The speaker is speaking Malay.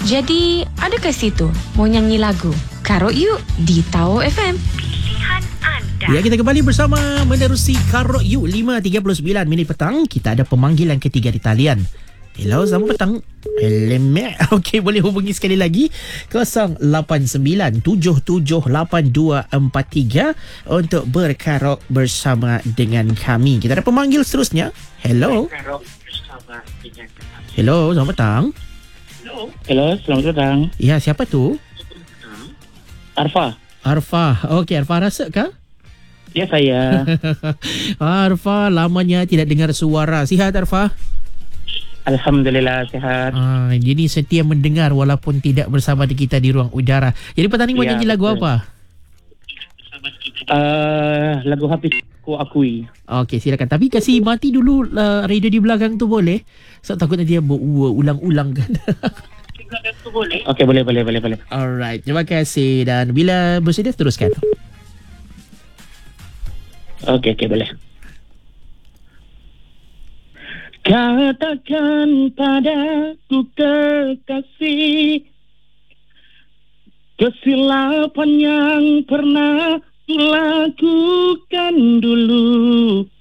Jadi, adakah situ mau nyanyi lagu? Karut yuk di Tau FM. Pilihan anda. Ya, kita kembali bersama menerusi Karut You 5.39 minit petang. Kita ada pemanggilan ketiga di talian. Hello, selamat petang. Elemek. Okey, boleh hubungi sekali lagi 089778243 untuk berkarok bersama dengan kami. Kita ada pemanggil seterusnya. Hello. Hello, selamat petang. Hello, selamat datang. Ya, siapa tu? Arfa. Arfa. Okey, Arfa rasa kah? Ya, saya. Arfa, lamanya tidak dengar suara. Sihat Arfa? Alhamdulillah, sihat. Jadi setia mendengar walaupun tidak bersama kita di ruang udara. Jadi petang ni mau nyanyi lagu apa? Lagu Hafiz Ku Akui. Okey, silakan. Tapi kasih mati dulu radio di belakang tu boleh? Sebab takut nanti dia berulang-ulang kan. Okey, boleh. Alright, terima kasih. Dan bila bersedia, teruskan. Okey, boleh. Katakan padaku kekasih, kesilapan yang pernah kulakukan dulu.